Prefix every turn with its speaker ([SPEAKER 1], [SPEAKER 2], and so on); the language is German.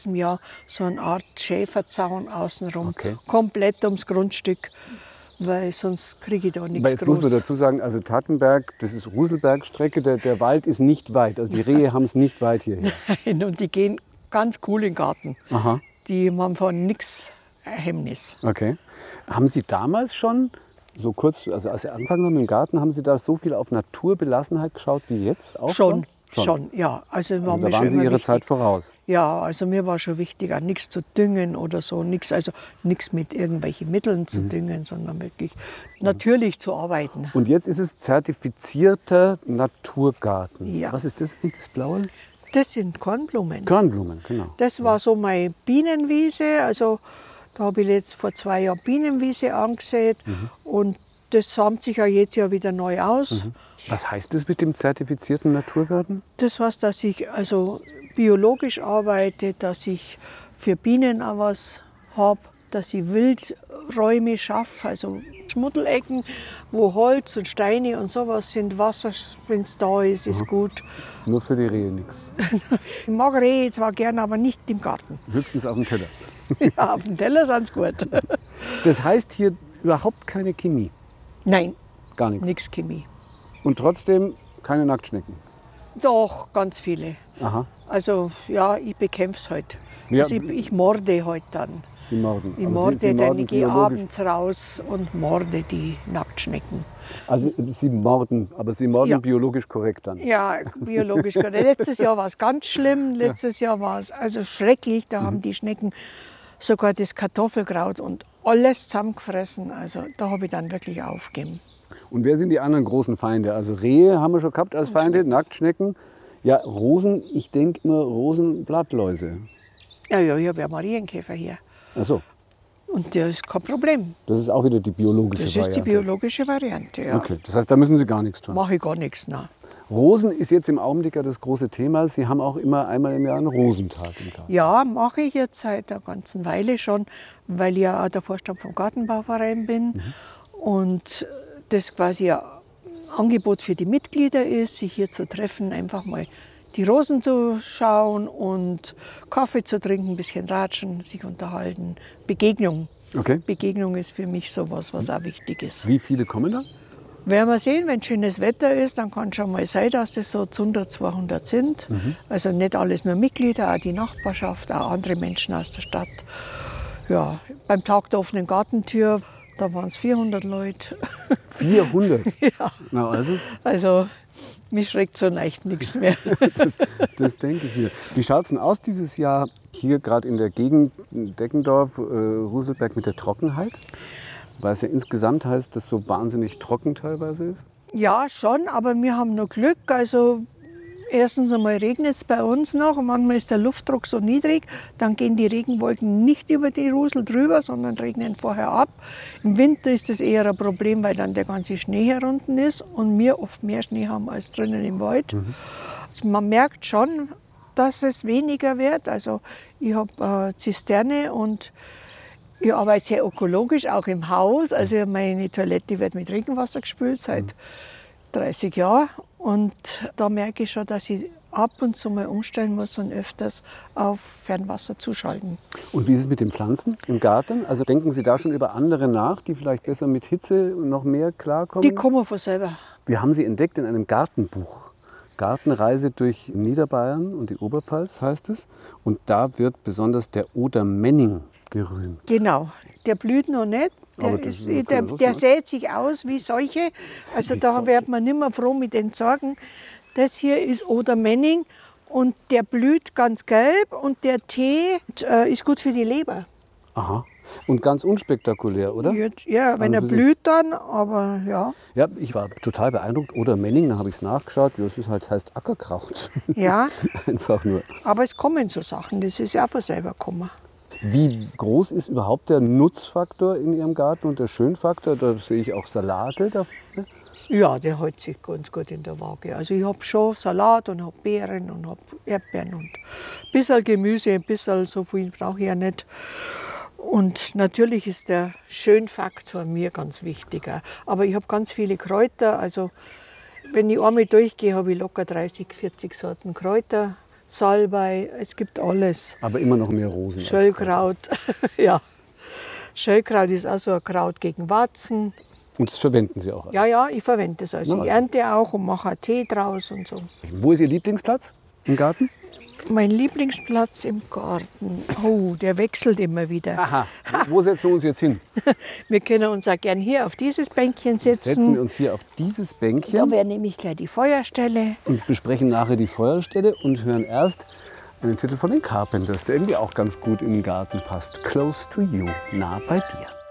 [SPEAKER 1] letztem Jahr so eine Art Schäferzaun außenrum, komplett ums Grundstück, weil sonst kriege ich da nichts.
[SPEAKER 2] Aber jetzt muss man dazu sagen, also Tattenberg, das ist Ruselbergstrecke, der Wald ist nicht weit, also die Rehe haben es nicht weit hierher.
[SPEAKER 1] Nein, und die gehen ganz cool in den Garten.
[SPEAKER 2] Aha.
[SPEAKER 1] Die haben von nichts Hemmnis.
[SPEAKER 2] Okay. Haben Sie damals schon, so kurz, also als Sie angefangen haben im Garten, haben Sie da so viel auf Naturbelassenheit geschaut wie jetzt auch
[SPEAKER 1] Schon, ja. Also
[SPEAKER 2] da waren Sie Ihre Zeit voraus.
[SPEAKER 1] Ja, also mir war schon wichtig, auch nichts zu düngen oder so, nichts mit irgendwelchen Mitteln zu düngen, sondern wirklich natürlich zu arbeiten.
[SPEAKER 2] Und jetzt ist es zertifizierter Naturgarten.
[SPEAKER 1] Ja.
[SPEAKER 2] Was ist das eigentlich, das Blaue?
[SPEAKER 1] Das sind Kornblumen.
[SPEAKER 2] Kornblumen, genau.
[SPEAKER 1] Das war so meine Bienenwiese. Also da habe ich jetzt vor 2 Jahren Bienenwiese angesät. Und das samt sich ja jetzt ja wieder neu aus.
[SPEAKER 2] Was heißt das mit dem zertifizierten Naturgarten?
[SPEAKER 1] Das heißt, dass ich also biologisch arbeite, dass ich für Bienen auch was habe, dass ich Wildräume schaffe, also Schmuddelecken, wo Holz und Steine und sowas sind. Wasser, wenn es da ist, ist gut.
[SPEAKER 2] Nur für die Rehe nichts.
[SPEAKER 1] Ich mag Rehe zwar gern, aber nicht im Garten.
[SPEAKER 2] Höchstens auf dem Teller.
[SPEAKER 1] Ja, auf dem Teller sind sie gut.
[SPEAKER 2] Das heißt hier überhaupt keine Chemie?
[SPEAKER 1] Nein,
[SPEAKER 2] Gar nichts?
[SPEAKER 1] nichts Chemie.
[SPEAKER 2] Und trotzdem keine Nacktschnecken?
[SPEAKER 1] Doch, ganz viele.
[SPEAKER 2] Aha.
[SPEAKER 1] Also ja, ich bekämpfe es halt.
[SPEAKER 2] Ja.
[SPEAKER 1] Also ich morde halt dann.
[SPEAKER 2] Sie morden?
[SPEAKER 1] Ich
[SPEAKER 2] Aber
[SPEAKER 1] morde
[SPEAKER 2] Sie
[SPEAKER 1] dann,
[SPEAKER 2] morden
[SPEAKER 1] ich gehe
[SPEAKER 2] biologisch.
[SPEAKER 1] abends raus und morde die Nacktschnecken.
[SPEAKER 2] Also Sie morden, aber Sie morden
[SPEAKER 1] Ja.
[SPEAKER 2] biologisch korrekt dann?
[SPEAKER 1] Ja, biologisch. Letztes Jahr war es ganz schlimm. Letztes Jahr war es also schrecklich. Da haben die Schnecken sogar das Kartoffelkraut und alles zusammengefressen. Also da habe ich dann wirklich aufgegeben.
[SPEAKER 2] Und wer sind die anderen großen Feinde? Also Rehe haben wir schon gehabt als Feinde, Nacktschnecken. Ja, Rosen, ich denke immer Rosenblattläuse.
[SPEAKER 1] Ja, ich habe ja Marienkäfer hier.
[SPEAKER 2] Ach so,
[SPEAKER 1] Und das ist kein Problem.
[SPEAKER 2] das ist auch wieder die biologische
[SPEAKER 1] Das
[SPEAKER 2] Variante.
[SPEAKER 1] ist die biologische Variante, ja.
[SPEAKER 2] Okay, das heißt, da müssen Sie gar nichts tun.
[SPEAKER 1] Mache ich gar nichts. Nein.
[SPEAKER 2] Rosen ist jetzt im Augenblick ja das große Thema. Sie haben auch immer einmal im Jahr einen Rosentag im Garten.
[SPEAKER 1] Ja, mache ich jetzt seit einer ganzen Weile schon, weil ich ja auch der Vorstand vom Gartenbauverein bin. Und das quasi ein Angebot für die Mitglieder ist, sich hier zu treffen, einfach mal die Rosen zu schauen und Kaffee zu trinken, ein bisschen ratschen, sich unterhalten. Begegnung.
[SPEAKER 2] Okay.
[SPEAKER 1] Begegnung ist für mich sowas, was auch wichtig ist.
[SPEAKER 2] Wie viele kommen da?
[SPEAKER 1] Werden wir sehen, wenn schönes Wetter ist, dann kann schon mal sein, dass das so 100, 200 sind. Also nicht alles nur Mitglieder, auch die Nachbarschaft, auch andere Menschen aus der Stadt. Ja, beim Tag der offenen Gartentür, da waren es 400 Leute.
[SPEAKER 2] 400?
[SPEAKER 1] Ja.
[SPEAKER 2] Na also,
[SPEAKER 1] Also mich schreckt so leicht nichts mehr.
[SPEAKER 2] das denke ich mir. Wie schaut es denn aus dieses Jahr hier gerade in der Gegend Deggendorf, Ruselberg mit der Trockenheit? Weil es ja insgesamt heißt, dass so wahnsinnig trocken teilweise ist.
[SPEAKER 1] Ja, schon, aber wir haben noch Glück. Also erstens einmal regnet es bei uns noch und manchmal ist der Luftdruck so niedrig, dann gehen die Regenwolken nicht über die Rusel drüber, sondern regnen vorher ab. Im Winter ist das eher ein Problem, weil dann der ganze Schnee herunten ist und wir oft mehr Schnee haben als drinnen im Wald. Also man merkt schon, dass es weniger wird. Also ich habe Zisterne und ich arbeite sehr ökologisch, auch im Haus. Also meine Toilette wird mit Regenwasser gespült seit 30 Jahren. Und da merke ich schon, dass ich ab und zu mal umstellen muss und öfters auf Fernwasser zuschalten.
[SPEAKER 2] Und wie ist es mit den Pflanzen im Garten? Also denken Sie da schon über andere nach, die vielleicht besser mit Hitze noch mehr klarkommen?
[SPEAKER 1] Die kommen von selber.
[SPEAKER 2] Wir haben sie entdeckt in einem Gartenbuch. Gartenreise durch Niederbayern und die Oberpfalz heißt es. Und da wird besonders der Oder-Menning gerühmt.
[SPEAKER 1] Genau, der blüht noch nicht.
[SPEAKER 2] Aber
[SPEAKER 1] Der,
[SPEAKER 2] das
[SPEAKER 1] ist,
[SPEAKER 2] ist okay,
[SPEAKER 1] der,
[SPEAKER 2] los,
[SPEAKER 1] der
[SPEAKER 2] ne?
[SPEAKER 1] sät sich aus wie solche. Also
[SPEAKER 2] Wie
[SPEAKER 1] da
[SPEAKER 2] solche.
[SPEAKER 1] wird man nicht mehr froh mit den Sorgen. Das hier ist Oder-Menning und der blüht ganz gelb und der Tee ist gut für die Leber.
[SPEAKER 2] Aha. Und ganz unspektakulär, oder?
[SPEAKER 1] Jetzt, ja, wenn
[SPEAKER 2] An
[SPEAKER 1] er
[SPEAKER 2] und für
[SPEAKER 1] blüht dann, aber ja.
[SPEAKER 2] Ja, ich war total beeindruckt. Oder-Menning, da habe ich es nachgeschaut. Das ist halt, heißt Ackerkraut.
[SPEAKER 1] Ja,
[SPEAKER 2] Einfach nur.
[SPEAKER 1] aber es kommen so Sachen, das ist ja auch von selber gekommen.
[SPEAKER 2] Wie groß ist überhaupt der Nutzfaktor in Ihrem Garten und der Schönfaktor? Da sehe ich auch Salate.
[SPEAKER 1] Ja, der hält sich ganz gut in der Waage. Also ich habe schon Salat und habe Beeren und habe Erdbeeren und ein bisschen Gemüse, ein bisschen, so viel brauche ich ja nicht. Und natürlich ist der Schönfaktor mir ganz wichtig. Aber ich habe ganz viele Kräuter. Also wenn ich einmal durchgehe, habe ich locker 30, 40 Sorten Kräuter. Salbei, es gibt alles.
[SPEAKER 2] Aber immer noch mehr Rosen. als
[SPEAKER 1] Schöllkraut, ja. Schöllkraut ist also ein Kraut gegen Warzen.
[SPEAKER 2] Kräuter. Und das verwenden Sie auch.
[SPEAKER 1] Ja, ja, ich verwende es. Also
[SPEAKER 2] Na,
[SPEAKER 1] ich ernte auch und mache auch Tee draus und so.
[SPEAKER 2] Wo ist Ihr Lieblingsplatz im Garten?
[SPEAKER 1] Mein Lieblingsplatz im Garten, oh, der wechselt immer wieder.
[SPEAKER 2] Aha, wo setzen wir uns jetzt hin?
[SPEAKER 1] Wir können uns auch gern hier auf dieses Bänkchen
[SPEAKER 2] Setzen wir
[SPEAKER 1] setzen.
[SPEAKER 2] uns hier auf dieses
[SPEAKER 1] Da
[SPEAKER 2] Bänkchen
[SPEAKER 1] wäre nämlich gleich die Feuerstelle.
[SPEAKER 2] und besprechen nachher die Feuerstelle und hören erst einen Titel von den Carpenters, der irgendwie auch ganz gut in den Garten passt. Close to you, nah bei dir.